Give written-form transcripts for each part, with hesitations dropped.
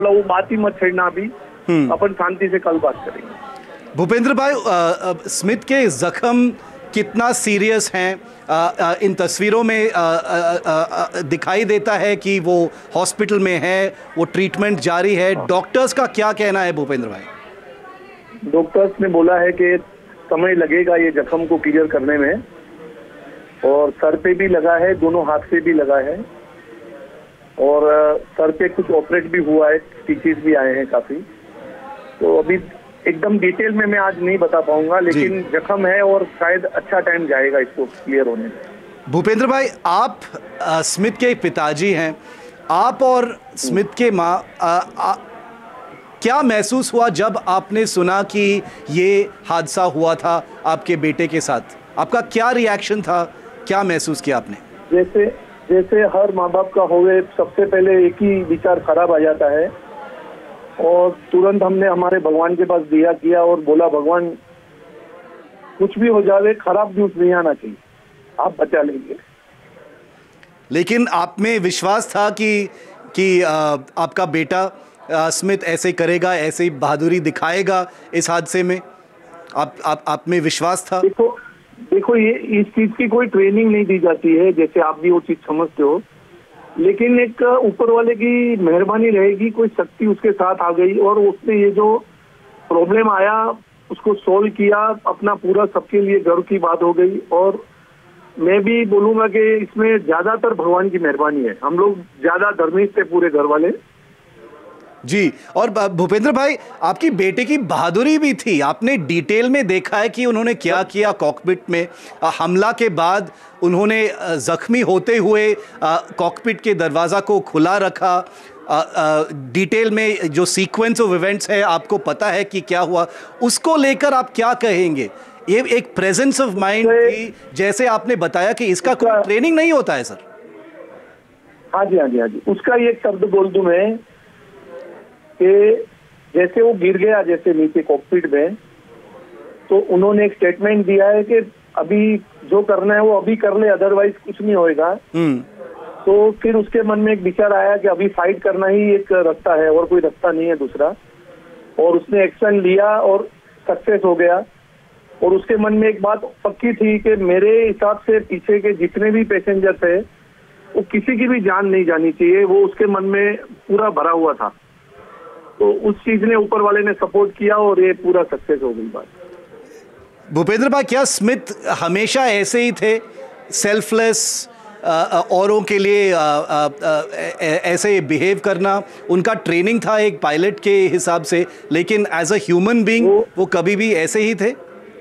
वो बात ही मत छेड़ना अभी, अपन शांति से कल बात करेंगे। भूपेंद्र भाई, स्मिथ के जख्म कितना सीरियस हैं? इन तस्वीरों में दिखाई देता है कि वो हॉस्पिटल में है, वो ट्रीटमेंट जारी है। डॉक्टर्स का क्या कहना है भूपेंद्र भाई? डॉक्टर्स ने बोला है कि समय लगेगा ये जख्म को क्लियर करने में, और सर पे भी लगा है, दोनों हाथ पे भी लगा है, और सर पे कुछ ऑपरेट भी हुआ है, स्टिचेस भी आए हैं काफी। तो अभी एकदम डिटेल में मैं आज नहीं बता पाऊंगा, लेकिन जख्म है और शायद अच्छा टाइम जाएगा इसको क्लियर होने में। भूपेंद्र भाई, आप स्मिथ के पिताजी हैं, आप और स्मिथ के माँ, क्या महसूस हुआ जब आपने सुना कि ये हादसा हुआ था आपके बेटे के साथ? आपका क्या रिएक्शन था, क्या महसूस किया आपने? जैसे हर माँ बाप का होवे, सबसे पहले एक ही विचार खराब आ जाता है, और तुरंत हमने हमारे भगवान के पास दिया किया और बोला, भगवान कुछ भी हो जावे, खराब न्यूज नहीं आना चाहिए, आप बचा लेंगे। लेकिन आप में विश्वास था कि आपका बेटा स्मिथ ऐसे करेगा, ऐसे बहादुरी दिखाएगा इस हादसे में? आप में विश्वास था? देखो ये इस चीज की कोई ट्रेनिंग नहीं दी जाती है, जैसे आप भी वो चीज समझते हो, लेकिन एक ऊपर वाले की मेहरबानी रहेगी, कोई शक्ति उसके साथ आ गई और उसने ये जो प्रॉब्लम आया उसको सोल्व किया, अपना पूरा सबके लिए गर्व की बात हो गई। और मैं भी बोलूंगा कि इसमें ज्यादातर भगवान की मेहरबानी है, हम लोग ज्यादा धर्मिष्ठ थे पूरे घर वाले जी। और भूपेंद्र भाई, आपकी बेटे की बहादुरी भी थी, आपने डिटेल में देखा है कि उन्होंने क्या किया कॉकपिट में। हमला के बाद उन्होंने जख्मी होते हुए कॉकपिट के दरवाज़ा को खुला रखा। डिटेल में जो सीक्वेंस ऑफ इवेंट्स है आपको पता है कि क्या हुआ, उसको लेकर आप क्या कहेंगे? ये एक प्रेजेंस ऑफ माइंड थी, जैसे आपने बताया कि इसका कोई ट्रेनिंग नहीं होता है सर। हाँ जी, उसका ये शब्द बोल दूं मैं कि जैसे वो गिर गया जैसे नीचे कॉकपिट में, तो उन्होंने एक स्टेटमेंट दिया है कि अभी जो करना है वो अभी कर ले, अदरवाइज कुछ नहीं होएगा। तो फिर उसके मन में एक विचार आया कि अभी फाइट करना ही एक रास्ता है और कोई रास्ता नहीं है दूसरा, और उसने एक्शन लिया और सक्सेस हो गया। और उसके मन में एक बात पक्की थी कि मेरे हिसाब से पीछे के जितने भी पैसेंजर थे वो किसी की भी जान नहीं जानी चाहिए, वो उसके मन में पूरा भरा हुआ था। तो उस चीज ने ऊपर वाले ने सपोर्ट किया और ये पूरा सक्सेस हो गई बात। भूपेंद्र भाई, क्या स्मिथ हमेशा ऐसे ही थे, सेल्फलेस, औरों के लिए ऐसे बिहेव करना? उनका ट्रेनिंग था एक पायलट के हिसाब से, लेकिन एज अ ह्यूमन बीइंग वो कभी भी ऐसे ही थे?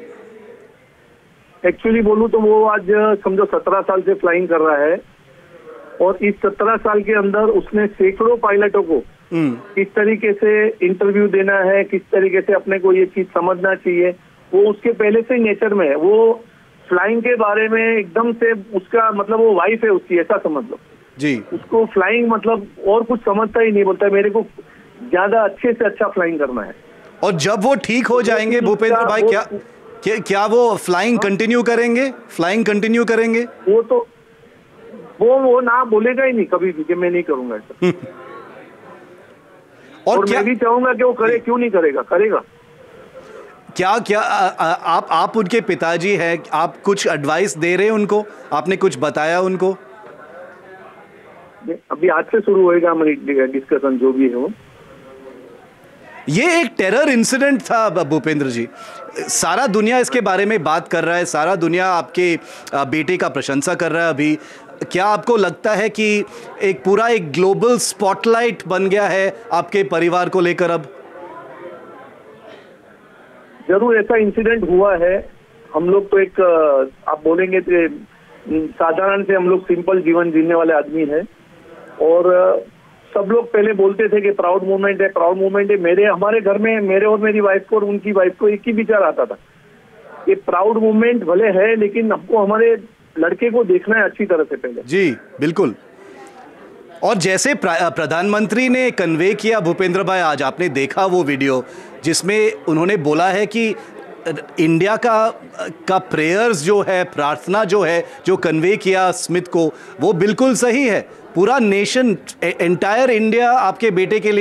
एक्चुअली बोलूं तो वो आज समझो 17 साल से फ्लाइंग कर रहा है, और इस 17 साल के अंदर उसने सैकड़ों पायलटों को किस तरीके से इंटरव्यू देना है, किस तरीके से अपने को ये चीज समझना चाहिए, वो उसके पहले से नेचर में है। वो फ्लाइंग के बारे में एकदम से उसका मतलब वो वाइफ है उसकी, ऐसा समझ लो जी। उसको फ्लाइंग मतलब और कुछ समझता ही नहीं, बोलता है मेरे को ज्यादा अच्छे से अच्छा फ्लाइंग करना है। और जब वो ठीक हो जाएंगे भूपेंद्र भाई, क्या वो फ्लाइंग कंटिन्यू करेंगे? फ्लाइंग कंटिन्यू करेंगे? वो तो वो ना बोलेगा ही नहीं कभी भी कि मैं नहीं करूंगा ऐसा। और मैं भी चाहूंगा कि वो करे, क्यों नहीं करेगा, करेगा। क्या आप उनके पिताजी हैं, आप कुछ एडवाइस दे रहे हैं उनको? आपने कुछ बताया उनको? अभी आज से शुरू होएगा हमारी डिस्कशन, जो भी हो। ये एक टेरर इंसिडेंट था भूपेंद्र जी, सारा दुनिया इसके बारे में बात कर रहा है, सारा दुनिया आपके बेटे का प्रशंसा कर रहा है अभी। क्या आपको लगता है कि एक पूरा एक ग्लोबल स्पॉटलाइट बन गया है आपके परिवार को लेकर अब? जरूर ऐसा इंसिडेंट हुआ है। हम लोग तो एक आप बोलेंगे तो साधारण से हम लोग सिंपल जीवन जीने वाले आदमी हैं, और सब लोग पहले बोलते थे कि प्राउड मोमेंट है, प्राउड मोमेंट है। हमारे घर में मेरे और मेरी वाइफ को और उनकी वाइफ को एक ही विचार आता था कि प्राउड मोमेंट भले है, लेकिन हमको हमारे लड़के को देखना है अच्छी तरह से पहले। जी बिल्कुल। और जैसे प्रधानमंत्री ने कन्वे किया भूपेंद्र भाई, आज आपने देखा वो वीडियो जिसमें उन्होंने बोला है कि इंडिया का प्रेयर्स जो है, प्रार्थना जो है, जो कन्वे किया स्मिथ को, वो बिल्कुल सही है। पूरा नेशन, एंटायर इंडिया आपके बेटे के लिए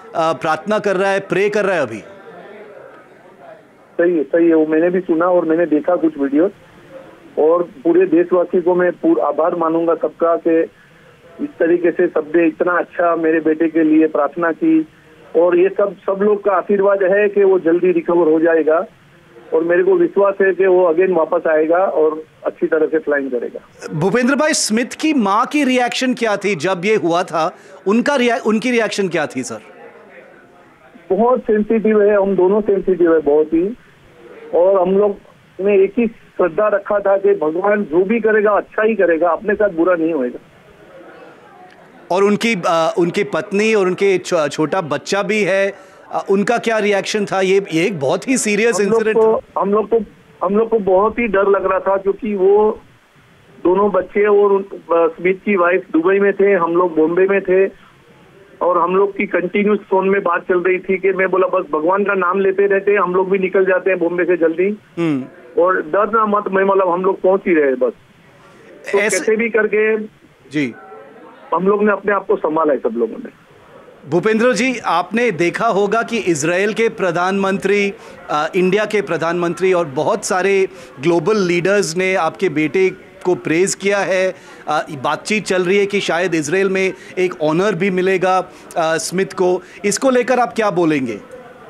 प्रार्थना कर रहा है, प्रे कर रहा है अभी। सही है, वो मैंने भी सुना और मैंने देखा कुछ वीडियो, और पूरे देशवासी को मैं पूरा आभार मानूंगा सबका कि इस तरीके से सबने इतना अच्छा मेरे बेटे के लिए प्रार्थना की, और ये सब लोग का आशीर्वाद है कि वो जल्दी रिकवर हो जाएगा, और मेरे को विश्वास है कि वो अगेन वापस आएगा और अच्छी तरह से फ्लाइंग करेगा। भूपेंद्र भाई, स्मिथ की माँ की रिएक्शन क्या थी जब ये हुआ था? उनकी रिएक्शन क्या थी सर? बहुत सेंसिटिव है, हम दोनों सेंसिटिव है बहुत ही, और हम लोग ने एक ही श्रद्धा रखा था कि भगवान जो भी करेगा अच्छा ही करेगा, अपने साथ बुरा नहीं होएगा। और उनकी पत्नी और उनके छोटा बच्चा भी है, उनका क्या रिएक्शन था? ये एक बहुत ही सीरियस इंसिडेंट। हम लोग को बहुत ही डर लग रहा था, क्योंकि वो दोनों बच्चे और स्मिथ की वाइफ दुबई में थे, हम लोग बॉम्बे में थे, और हम लोग की कंटिन्यूस फोन में बात चल रही थी कि मैं बोला बस भगवान का नाम लेते रहते हैं, हम लोग भी निकल जाते हैं बॉम्बे से जल्दी, और डरना मत, मैं मतलब हम लोग पहुंच ही रहे बस। तो कैसे भी करके जी हम लोग ने अपने आप को संभाला है, सब लोगों ने। भूपेंद्र जी, आपने देखा होगा कि इजराइल के प्रधानमंत्री, इंडिया के प्रधानमंत्री और बहुत सारे ग्लोबल लीडर्स ने आपके बेटे को प्रेज किया है। बातचीत चल रही है कि शायद इजराइल में एक ऑनर भी मिलेगा स्मिथ को। इसको लेकर आप क्या बोलेंगे?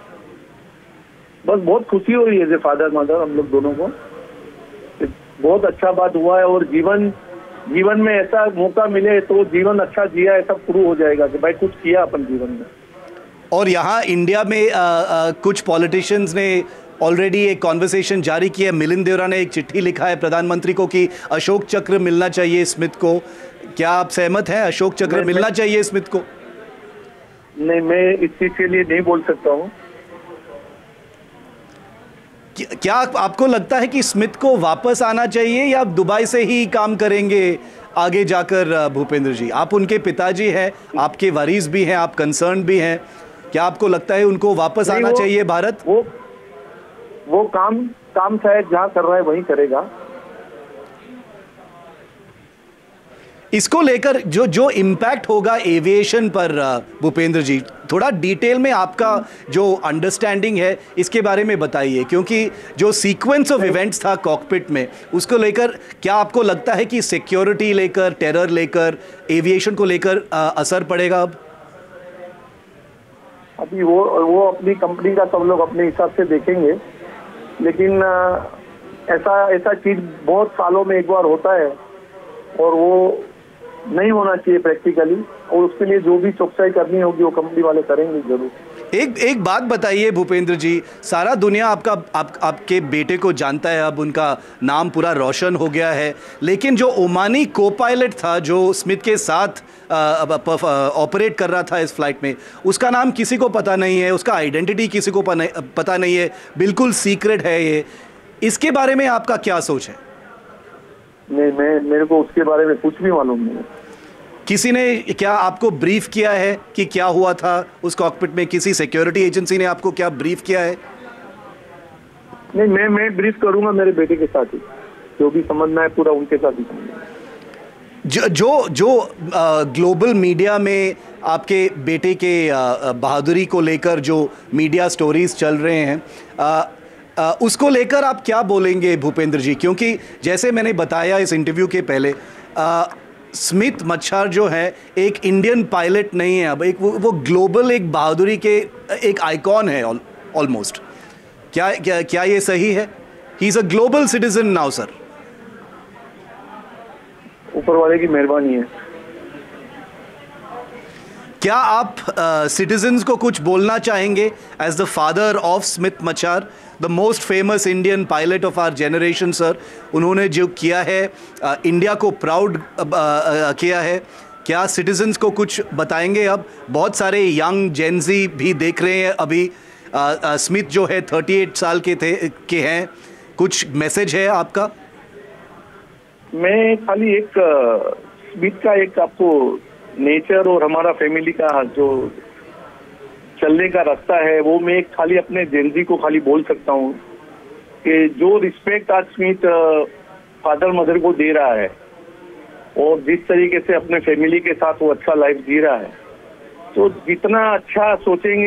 बस बहुत खुशी हो रही है फादर मदर हम लोग दोनों को, बहुत अच्छा बात हुआ है, और जीवन में ऐसा मौका मिले तो जीवन अच्छा जिया ऐसा प्रूव हो जाएगा कि भाई कुछ किया अपन जीवन में। और यहाँ इंडिया में कुछ पॉलिटिशियंस ने ऑलरेडी एक कॉन्वर्सेशन जारी किया है। मिलिंद देवरा ने एक चिट्ठी लिखा है प्रधानमंत्री को कि अशोक चक्र मिलना चाहिए स्मिथ को। क्या आप सहमत हैं? अशोक चक्र मिलना चाहिए स्मिथ को? नहीं, मैं इस चीज के लिए नहीं बोल सकता हूँ। क्या आपको लगता है कि स्मिथ को वापस आना चाहिए या आप दुबई से ही काम करेंगे आगे जाकर? भूपेंद्र जी, आप उनके पिताजी हैं, आपके वारिस भी हैं, आप कंसर्न भी हैं। क्या आपको लगता है उनको वापस आना चाहिए भारत? वो काम शायद जहाँ कर रहा है वहीं करेगा। इसको लेकर जो इम्पैक्ट होगा एविएशन पर, भूपेंद्र जी, थोड़ा डिटेल में आपका जो अंडरस्टैंडिंग है इसके बारे में बताइए, क्योंकि जो सीक्वेंस ऑफ इवेंट्स था कॉकपिट में, उसको लेकर क्या आपको लगता है कि सिक्योरिटी लेकर, टेरर लेकर, एविएशन को लेकर असर पड़ेगा? अभी वो अपनी कंपनी का सब लोग अपने हिसाब से देखेंगे, लेकिन ऐसा चीज बहुत सालों में एक बार होता है, और वो नहीं होना चाहिए प्रैक्टिकली, और उसके लिए जो भी चौकसाई करनी होगी वो कंपनी वाले करेंगे जरूर। एक बात बताइए भूपेंद्र जी, सारा दुनिया आपके बेटे को जानता है, अब उनका नाम पूरा रोशन हो गया है, लेकिन जो ओमानी को पायलट था जो स्मिथ के साथ ऑपरेट कर रहा था इस फ्लाइट में, उसका नाम किसी को पता नहीं है, उसका आइडेंटिटी किसी को पता नहीं है, बिल्कुल सीक्रेट है ये। इसके बारे में आपका क्या सोच है? नहीं, मेरे को उसके बारे में कुछ भी मालूम नहीं है। किसी ने क्या आपको ब्रीफ किया है कि क्या हुआ था उस कॉकपिट में? किसी सिक्योरिटी एजेंसी ने आपको क्या ब्रीफ किया है? नहीं, मैं ब्रीफ करूंगा मेरे बेटे के साथ ही, जो भी समझना है पूरा उनके साथ ही समझना। जो ग्लोबल मीडिया में आपके बेटे के बहादुरी को लेकर जो मीडिया स्टोरीज चल रहे हैं, उसको लेकर आप क्या बोलेंगे भूपेंद्र जी? क्योंकि जैसे मैंने बताया इस इंटरव्यू के पहले, स्मिथ मच्छर जो है एक इंडियन पायलट नहीं है, अब वो ग्लोबल एक बहादुरी के एक आइकॉन है ऑलमोस्ट। क्या ये सही है? He is a global citizen now sir. ऊपर वाले की मेहरबानी है। क्या आप सिटीजन्स को कुछ बोलना चाहेंगे as the father of Smith मच्छर, the most famous Indian pilot of our generation sir? उन्होंने जो किया है, इंडिया को प्राउड किया है। क्या सिटीजन्स को कुछ बताएंगे? अब बहुत सारे यंग जेनजी भी देख रहे हैं अभी। स्मिथ जो है 38 साल के हैं। कुछ मैसेज है आपका? मैं खाली एक स्मिथ का एक आपको नेचर और हमारा फैमिली का जो चलने का रास्ता है वो मैं खाली अपने जेनजी को खाली बोल सकता हूँ कि जो रिस्पेक्ट आज स्मिथ फादर मदर को दे रहा है और जिस तरीके से अपने फैमिली के साथ वो अच्छा लाइफ जी रहा है, तो जितना अच्छा सोचेंगे